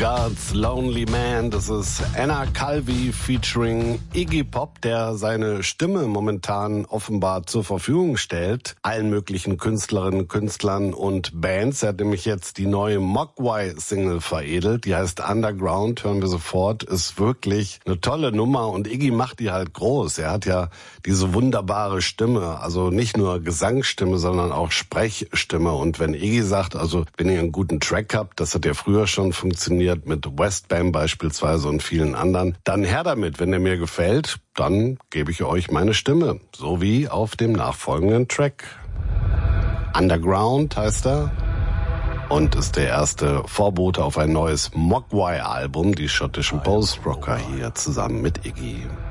God's Lonely Man. Das ist Anna Calvi featuring Iggy Pop, der seine Stimme momentan offenbar zur Verfügung stellt. Allen möglichen Künstlerinnen, Künstlern und Bands. Er hat nämlich jetzt die neue Mogwai-Single veredelt. Die heißt Underground, hören wir sofort. Ist wirklich eine tolle Nummer und Iggy macht die halt groß. Er hat ja diese wunderbare Stimme. Also nicht nur Gesangsstimme, sondern auch Sprechstimme. Und wenn Iggy sagt, also wenn ihr einen guten Track habt, das hat ja früher schon funktioniert mit Westbam beispielsweise und vielen anderen, dann her damit. Wenn der mir gefällt, dann gebe ich euch meine Stimme, so wie auf dem nachfolgenden Track. Underground heißt er und ist der erste Vorbote auf ein neues Mogwai-Album, die schottischen Post-Rocker hier zusammen mit Iggy.